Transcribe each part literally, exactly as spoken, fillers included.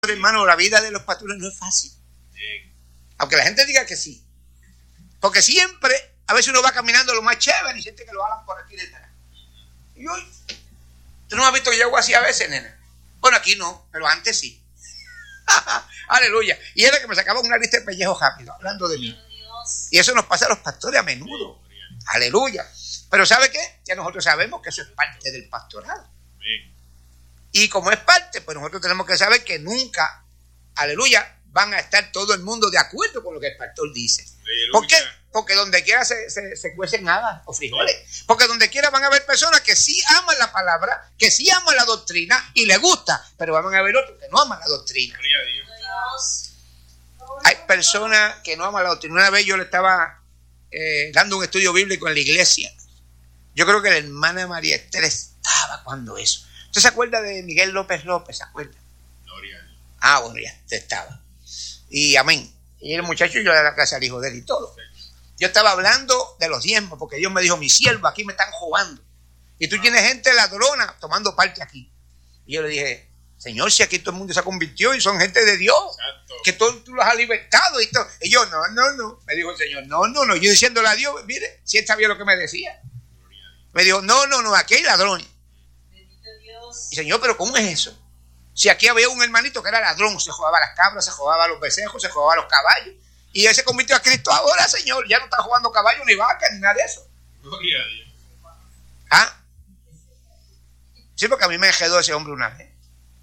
hermano, la vida de los pastores no es fácil. Aunque la gente diga que sí. Porque siempre, a veces uno va caminando lo más chévere y siente que lo jalan por aquí detrás. Y hoy, ¿tú no has visto que yo hago así a veces, nena? Bueno, aquí no, pero antes sí. Aleluya. Y era que me sacaba una lista de pellejo rápido, hablando de mí. Y eso nos pasa a los pastores a menudo. Aleluya. Pero ¿sabe qué? Ya nosotros sabemos que eso es parte del pastorado. Y como es parte, pues nosotros tenemos que saber que nunca, aleluya, van a estar todo el mundo de acuerdo con lo que el pastor dice. Aleluya. ¿Por qué? Porque donde quiera se, se, se cuecen habas o frijoles. Porque donde quiera van a haber personas que sí aman la palabra, que sí aman la doctrina y les gusta, pero van a haber otros que no aman la doctrina. Hay personas que no aman la doctrina. Una vez yo le estaba eh, dando un estudio bíblico en la iglesia. Yo creo que la hermana María Esther estaba cuando eso. ¿Usted se acuerda de Miguel López López? ¿Se acuerda? Gloria. Ah, bueno, ya, usted estaba. Y amén. Y el muchacho, yo le daba la clase al hijo de él y todo. Yo estaba hablando de los diezmos, porque Dios me dijo, mi siervo, aquí me están robando. Y tú tienes gente ladrona tomando parte aquí. Y yo le dije, Señor, si aquí todo el mundo se convirtió y son gente de Dios, Santo. Que todos tú los has libertado y todo. Y yo, no, no, no. Me dijo el Señor, no, no, no. Yo diciéndole a Dios, mire, si él sabía lo que me decía. Me dijo, no, no, no, aquí hay ladrones. Y Señor, pero ¿cómo es eso? Si aquí había un hermanito que era ladrón, se robaba las cabras, se robaba los becerros, se robaba los caballos. Y él se convirtió a Cristo ahora, Señor. Ya no está jugando caballos ni vacas ni nada de eso. Gloria a Dios. ¿Ah? Sí, porque a mí me quedó ese hombre una vez.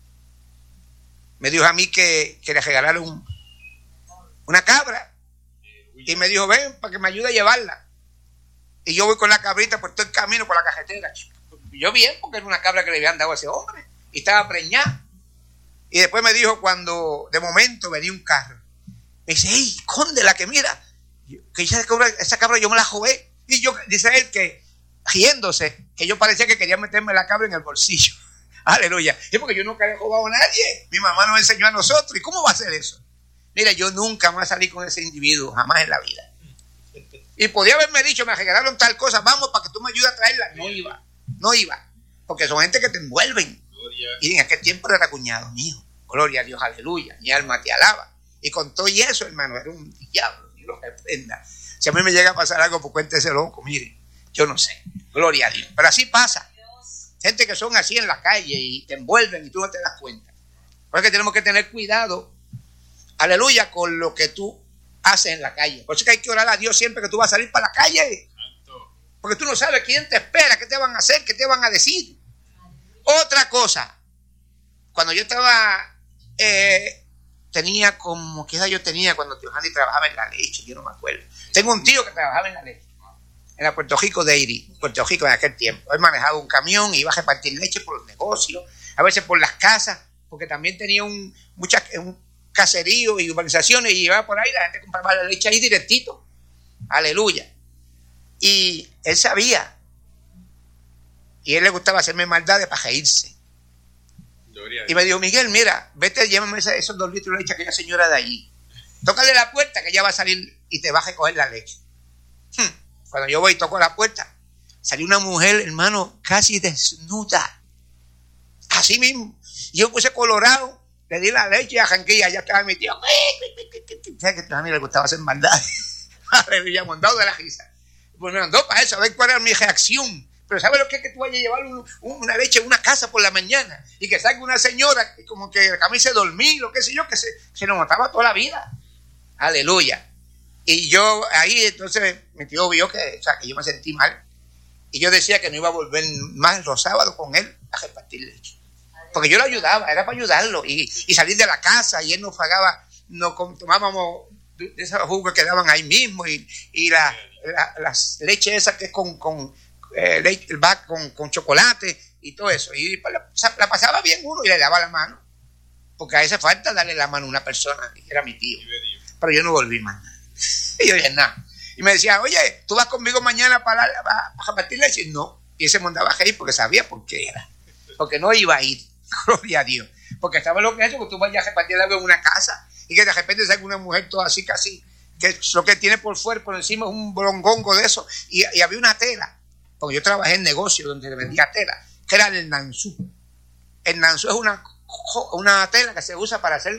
Me dijo a mí que, que le regalaron un, una cabra. Y me dijo, ven, para que me ayude a llevarla. Y yo voy con la cabrita por todo el camino, por la carretera. Yo bien, porque era una cabra que le habían dado a ese hombre. Y estaba preñada. Y después me dijo cuando, de momento, venía un carro. Me dice, hey, escóndela, que mira. Que esa cabra, esa cabra yo me la robé. Y yo, dice él que, riéndose, que yo parecía que quería meterme la cabra en el bolsillo. Aleluya. Es porque yo nunca le he robado a nadie. Mi mamá nos enseñó a nosotros. ¿Y cómo va a ser eso? Mira, yo nunca más salí con ese individuo, jamás en la vida. Y podía haberme dicho, me regalaron tal cosa, vamos para que tú me ayudes a traerla. No iba, no iba. Porque son gente que te envuelven. Gloria. Y en aquel tiempo era cuñado mío. Gloria a Dios, aleluya. Mi alma te alaba. Y con todo y eso, hermano, era un diablo. Dios lo reprenda. Si a mí me llega a pasar algo, pues cuéntese loco, mire. Yo no sé. Gloria a Dios. Pero así pasa. Gente que son así en la calle y te envuelven y tú no te das cuenta. Por eso que tenemos que tener cuidado, aleluya, con lo que tú haces en la calle. Por eso que hay que orar a Dios siempre que tú vas a salir para la calle. Porque tú no sabes quién te espera, qué te van a hacer, qué te van a decir. Otra cosa, cuando yo estaba, eh, tenía como, ¿qué edad yo tenía cuando tío Handy trabajaba en la leche? Yo no me acuerdo. Tengo un tío que trabajaba en la leche, en la Puerto Rico de Iri, Puerto Rico en aquel tiempo. Él manejaba un camión y iba a repartir leche por los negocios, a veces por las casas, porque también tenía un, muchas, un caserío y urbanizaciones y iba por ahí, la gente compraba la leche ahí directito. Aleluya. Y él sabía. Y a él le gustaba hacerme maldades para reírse. Y me dijo, Miguel, mira, vete, llévame esos dos litros de leche a aquella señora de allí. Tócale la puerta que ella va a salir y te va a recoger la leche. Hmm. Cuando yo voy y toco la puerta, salió una mujer, hermano, casi desnuda. Así mismo. Y yo puse colorado, le di la leche y arranqué y allá estaba mi tío. ¿Sabes que a mí le gustaba hacer maldades? Aleluya, mandado de la risa. Pues me mandó para eso, a ver cuál era mi reacción. Pero ¿sabes lo que es que tú vayas a llevar un, un, una leche a una casa por la mañana? Y que salga una señora como que a mí se dormía, lo que sé yo, que se, se nos mataba toda la vida. Aleluya. Y yo ahí entonces mi tío vio que, o sea, que yo me sentí mal. Y yo decía que no iba a volver más los sábados con él a repartir leche. Porque yo lo ayudaba, era para ayudarlo. Y, y salir de la casa y él nos pagaba, nos tomábamos de esos jugos que daban ahí mismo. Y, y la, la, las leches esas que es con... con Eh, el back con, con chocolate y todo eso, y la, la pasaba bien uno y le daba la mano, porque a esa falta darle la mano a una persona, que era mi tío, pero yo no volví más nada. Y yo dije nada, y me decía, oye, ¿tú vas conmigo mañana para, para, para repartir leche? No, y ese mandaba a reír porque sabía por qué era, porque no iba a ir, gloria a Dios, porque estaba lo que es eso, que tú vayas a repartir algo en una casa y que de repente salga una mujer toda así casi, que lo que tiene por fuera, por encima es un brongongo de eso, y, y había una tela. Porque yo trabajé en negocio donde vendía tela, que era el nansú. El nansú es una una tela que se usa para hacer